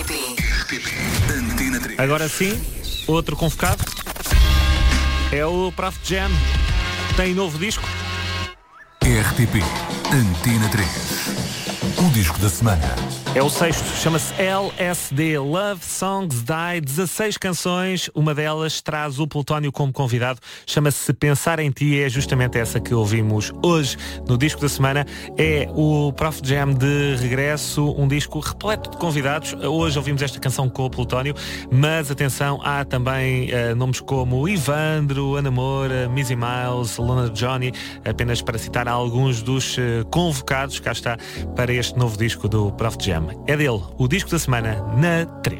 Antena 3. Agora sim, outro convocado é o Prof Jam. Tem novo disco? RTP Antena 3. O disco da semana. É o sexto, chama-se LSD, Love Songs Die, 16 canções, uma delas traz o Plutónio como convidado, chama-se Pensar em Ti, é justamente essa que ouvimos hoje no disco da semana, é o Prof Jam de regresso, um disco repleto de convidados, hoje ouvimos esta canção com o Plutónio, mas atenção, há também nomes como Ivandro, Ana Moura, Missy Miles, Lona Johnny, apenas para citar alguns dos convocados, cá está, para este novo disco do Prof Jam. É dele, o disco da semana na 3.